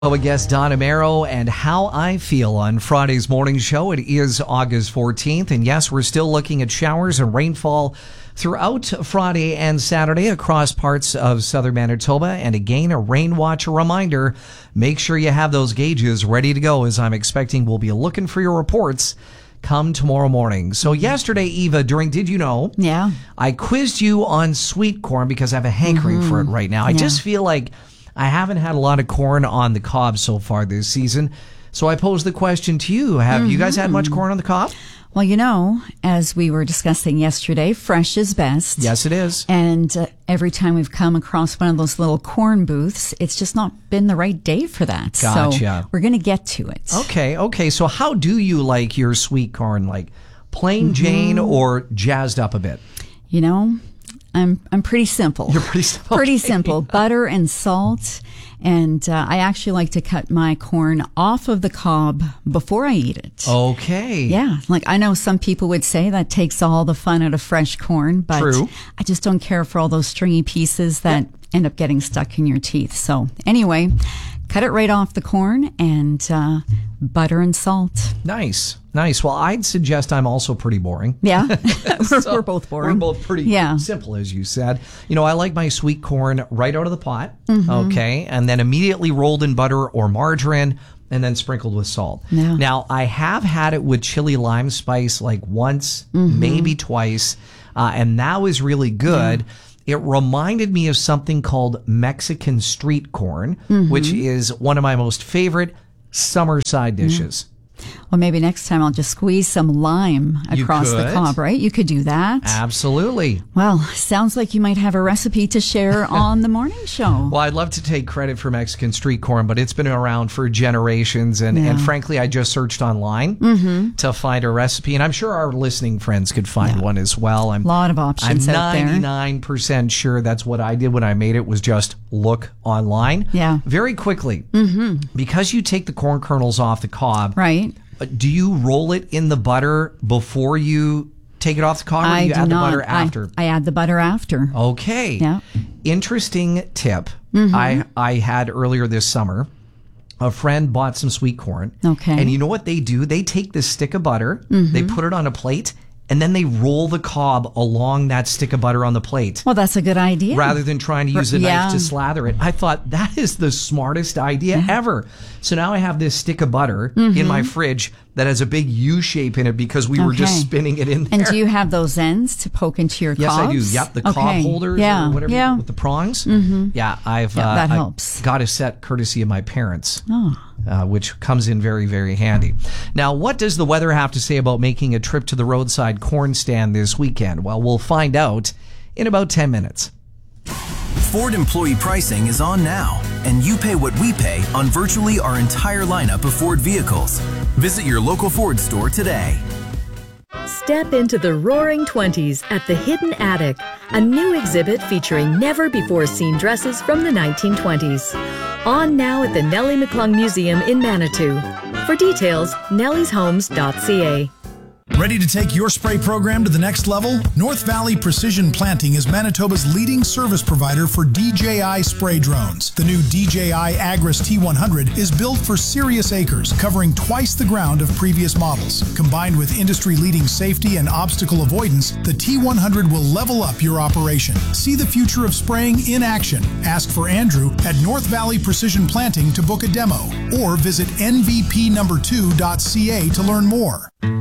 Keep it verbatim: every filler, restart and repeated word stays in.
Our guest Don Amaro and How I Feel on Friday's morning show. It is August fourteenth, and yes, we're still looking at showers and rainfall throughout Friday and Saturday across parts of southern Manitoba. And again, a rain watch reminder, make sure you have those gauges ready to go, as I'm expecting we'll be looking for your reports come tomorrow morning. So yesterday, Eva, during Did You Know? Yeah. I quizzed you on sweet corn because I have a hankering mm-hmm. for it right now. I yeah. just feel like I haven't had a lot of corn on the cob so far this season. So I posed the question to you. Have mm-hmm. you guys had much corn on the cob? Well, you know, as we were discussing yesterday, fresh is best. Yes, it is. And uh, every time we've come across one of those little corn booths, it's just not been the right day for that. Gotcha. So we're going to get to it. Okay, okay. So how do you like your sweet corn? Like plain mm-hmm. Jane or jazzed up a bit? You know, I'm I'm pretty simple. You're pretty simple. Pretty simple. Butter and salt. And uh, I actually like to cut my corn off of the cob before I eat it. Okay. Yeah. Like I know some people would say that takes all the fun out of fresh corn, but True. I just don't care for all those stringy pieces that yep. end up getting stuck in your teeth. So anyway, cut it right off the corn and uh, butter and salt. Nice. Nice. Well, I'd suggest I'm also pretty boring. Yeah. we're, so we're both boring. We're both pretty yeah. simple, as you said. You know, I like my sweet corn right out of the pot. Mm-hmm. Okay. And then immediately rolled in butter or margarine and then sprinkled with salt. Yeah. Now, I have had it with chili lime spice like once, mm-hmm. maybe twice. Uh, and that was really good. Yeah. It reminded me of something called Mexican street corn, mm-hmm. which is one of my most favorite summer side dishes. Mm. Well, maybe next time I'll just squeeze some lime across the cob, right? You could do that. Absolutely. Well, sounds like you might have a recipe to share on the morning show. Well, I'd love to take credit for Mexican street corn, but it's been around for generations. And, yeah. and frankly, I just searched online mm-hmm. to find a recipe. And I'm sure our listening friends could find yeah. one as well. I'm, a lot of options I'm out there. ninety-nine percent sure that's what I did when I made it, was just look online. Yeah. Very quickly. Mm-hmm. Because you take the corn kernels off the cob. Right. Do you roll it in the butter before you take it off the cob, or I do you do add not. the butter after? I, I add the butter after. Okay. Yeah. Interesting tip mm-hmm. I, I had earlier this summer. A friend bought some sweet corn. Okay. And you know what they do? They take this stick of butter, mm-hmm. they put it on a plate, and then they roll the cob along that stick of butter on the plate. Well, that's a good idea. Rather than trying to use a yeah. knife to slather it. I thought that is the smartest idea yeah. ever. So now I have this stick of butter mm-hmm. in my fridge that has a big U shape in it because we okay. were just spinning it in there. And do you have those ends to poke into your yes, cobs? Yes, I do. Yep, the okay. cob holders yeah. or whatever yeah. with the prongs. Mm-hmm. Yeah, I've yeah, uh, that I helps. got a set courtesy of my parents. Oh. Uh, which comes in very, very handy. Now, what does the weather have to say about making a trip to the roadside corn stand this weekend? Well, we'll find out in about ten minutes. Ford employee pricing is on now, and you pay what we pay on virtually our entire lineup of Ford vehicles. Visit your local Ford store today. Step into the Roaring Twenties at the Hidden Attic, a new exhibit featuring never-before-seen dresses from the nineteen twenties. On now at the Nellie McClung Museum in Manitou. For details, nellies homes dot c a. Ready to take your spray program to the next level? North Valley Precision Planting is Manitoba's leading service provider for D J I spray drones. The new D J I Agris T one hundred is built for serious acres, covering twice the ground of previous models. Combined with industry-leading safety and obstacle avoidance, the T one hundred will level up your operation. See the future of spraying in action. Ask for Andrew at North Valley Precision Planting to book a demo, or visit N V P number two dot c a to learn more.